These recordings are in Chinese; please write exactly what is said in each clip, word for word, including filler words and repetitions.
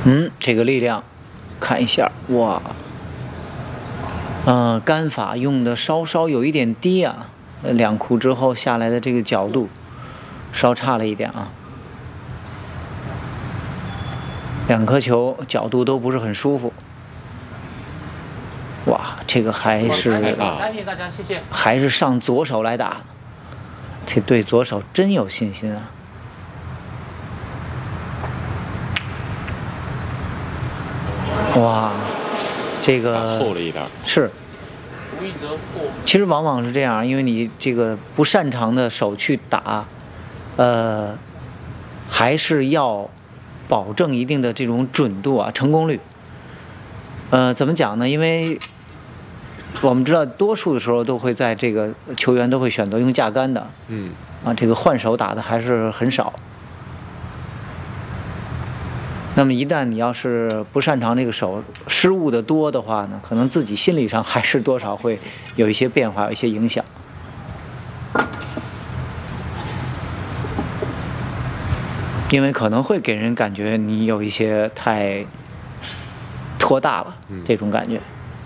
嗯，这个力量，看一下，哇，呃，杆法用的稍稍有一点低啊，呃两库之后下来的这个角度稍差了一点啊，两颗球角度都不是很舒服。哇，这个还是还是上左手来打，这对左手真有信心啊！哇，这个厚了一点， 是。其实往往是这样，因为你这个不擅长的手去打，呃，还是要保证一定的这种准度啊，成功率。呃，怎么讲呢？因为我们知道，多数的时候都会在这个球员都会选择用架杆的， 嗯， 啊，这个换手打的还是很少。那么一旦你要是不擅长这个手，失误的多的话呢，可能自己心理上还是多少会有一些变化，有一些影响。因为可能会给人感觉你有一些太拖大了，这种感觉。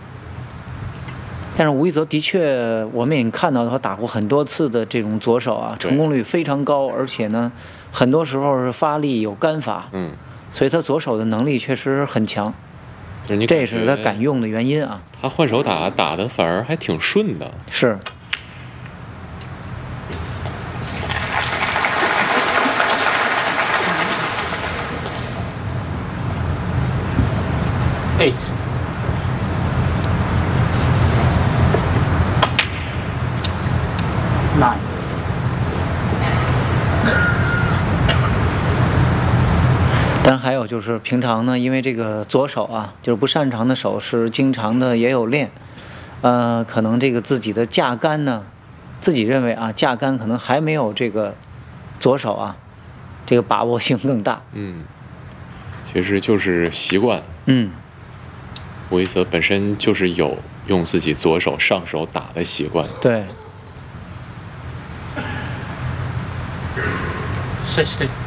但是吴一泽的确，我们也看到他打过很多次的这种左手啊，成功率非常高，而且呢，很多时候是发力有杆法， 嗯， 所以他左手的能力确实很强，这也是他敢用的原因啊。 他换手打打的反而还挺顺的， 是。 Eight. Nine. 当然还有就是平常呢，因为这个左手啊，就是不擅长的手是经常的也有练，呃，可能这个自己的架杆呢，自己认为啊，架杆可能还没有这个左手啊，这个把握性更大。 嗯，其实就是习惯。 嗯。 吴一泽本身就是有用自己左手上手打的习惯。 对。 Sixty.